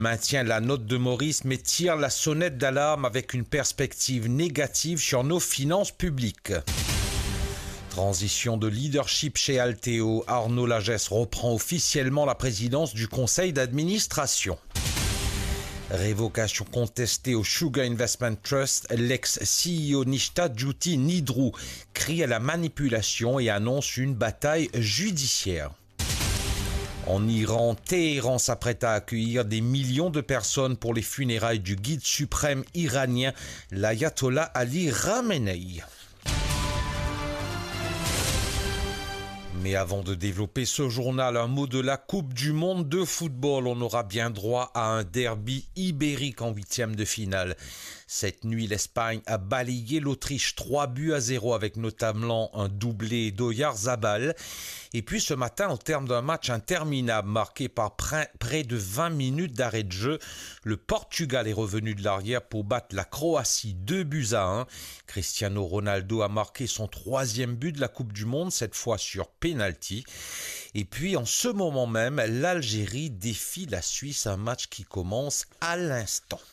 Maintient la note de Maurice mais tire la sonnette d'alarme avec une perspective négative sur nos finances publiques. Transition de leadership chez Alteo, Arnaud Lagesse reprend officiellement la présidence du conseil d'administration. Révocation contestée au Sugar Investment Trust, l'ex-CEO Nishta Jyoti Nidru crie à la manipulation et annonce une bataille judiciaire. En Iran, Téhéran s'apprête à accueillir des millions de personnes pour les funérailles du guide suprême iranien, l'ayatollah Ali Khamenei. Mais avant de développer ce journal, un mot de la Coupe du Monde de football. On aura bien droit à un derby ibérique en huitième de finale. Cette nuit, l'Espagne a balayé l'Autriche 3-0 avec notamment un doublé d'Oyarzabal. Et puis ce matin, au terme d'un match interminable marqué par près de 20 minutes d'arrêt de jeu, le Portugal est revenu de l'arrière pour battre la Croatie 2-1. Cristiano Ronaldo a marqué son troisième but de la Coupe du Monde, cette fois sur penalty. Et puis en ce moment même, l'Algérie défie la Suisse, un match qui commence à l'instant.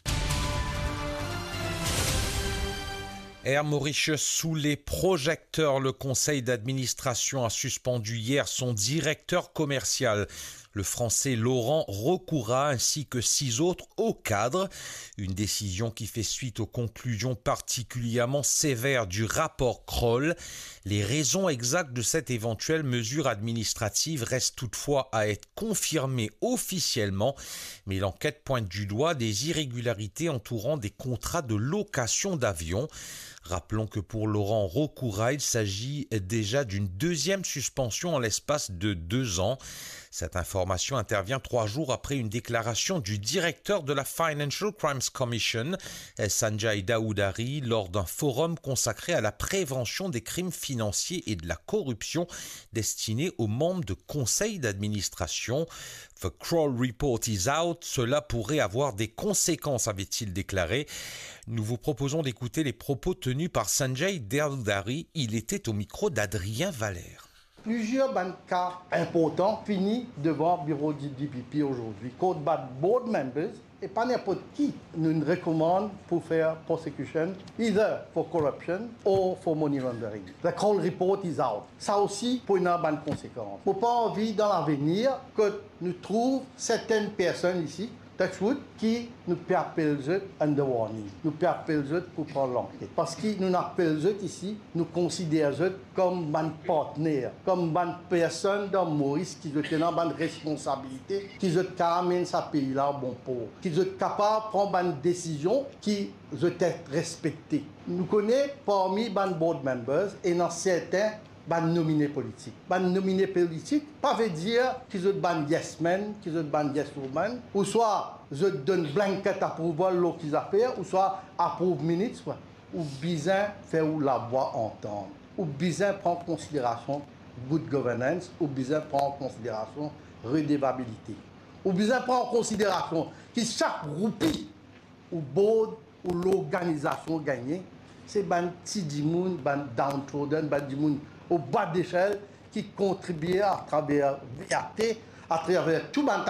Air Mauritius sous les projecteurs. Le conseil d'administration a suspendu hier son directeur commercial, le Français Laurent Recoura, ainsi que 6 autres hauts cadres. Une décision qui fait suite aux conclusions particulièrement sévères du rapport Kroll. Les raisons exactes de cette éventuelle mesure administrative restent toutefois à être confirmées officiellement, mais l'enquête pointe du doigt des irrégularités entourant des contrats de location d'avions. Rappelons que pour Laurent Recoura, il s'agit déjà d'une deuxième suspension en l'espace de 2 ans. Cette information intervient 3 jours après une déclaration du directeur de la Financial Crimes Commission, Sanjay Daoudari, lors d'un forum consacré à la prévention des crimes financiers et de la corruption destiné aux membres de conseils d'administration. The Kroll report is out. Cela pourrait avoir des conséquences, avait-il déclaré. Nous vous proposons d'écouter les propos tenus par Sanjay Daoudari. Il était au micro d'Adrien Valère. Plusieurs cas importants finissent devant le bureau du DPP aujourd'hui. Code board members et pas n'importe qui nous recommande pour faire prosecution, either for corruption or for money laundering. The Kroll report is out. Ça aussi pour une bonne conséquence. Pour pas envie dans l'avenir que nous trouvions certaines personnes ici, Touchwood, qui nous appellent under warning. Nous appellent pour prendre l'enquête. Parce que nous appellent ici, nous considérons comme un partenaire, comme une personne dans Maurice qui ont une responsabilité, qui ont amené ce pays-là au bon port, qui sont capables de prendre une décision qui doit être respectée. Nous connaissons parmi les board members et dans certains ban nominé politique. Ban nominé politique, pas veut dire qu'ils ont ban yes men, qu'ils ont ban yes woman, ou soit je donne blanket approval l'eau qu'ils appellent, ou soit approuve ministre, ou bien faire la voix entendre, ou bien prendre en considération good governance, ou bien prendre en considération redevabilité, ou bien prendre en considération que chaque groupie, ou board, ou l'organisation gagnée, c'est ban petit dimoun, ban downtrodden, ban dimoun au bas d'échelle qui contribuait à travers VAT, à travers tout le monde.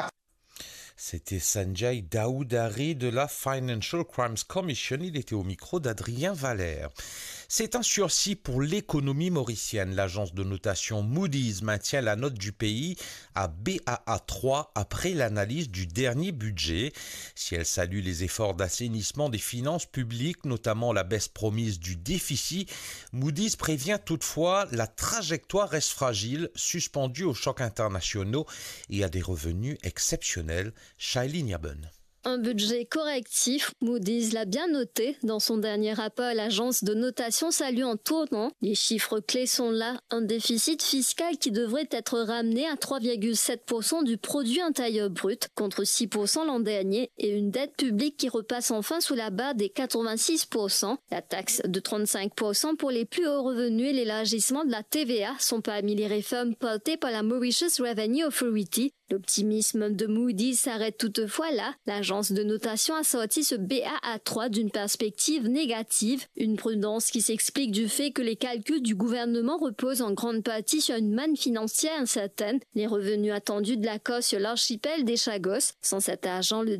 C'était Sanjay Daoudari de la Financial Crimes Commission. Il était au micro d'Adrien Valère. C'est un sursis pour l'économie mauricienne. L'agence de notation Moody's maintient la note du pays à Baa3 après l'analyse du dernier budget. Si elle salue les efforts d'assainissement des finances publiques, notamment la baisse promise du déficit, Moody's prévient toutefois la trajectoire reste fragile, suspendue aux chocs internationaux et à des revenus exceptionnels. Shailene Yaben. Un budget correctif, Moody's l'a bien noté. Dans son dernier rapport, l'agence de notation salue en tournant. Les chiffres clés sont là. Un déficit fiscal qui devrait être ramené à 3,7% du produit intérieur brut contre 6% l'an dernier et une dette publique qui repasse enfin sous la barre des 86%. La taxe de 35% pour les plus hauts revenus et l'élargissement de la TVA sont parmi les réformes portées par la Mauritius Revenue Authority. L'optimisme de Moody's s'arrête toutefois là. L'agence de notation a sorti ce Baa3 d'une perspective négative, une prudence qui s'explique du fait que les calculs du gouvernement reposent en grande partie sur une manne financière incertaine, les revenus attendus de l'accord sur l'archipel des Chagos. Sans cet argent, le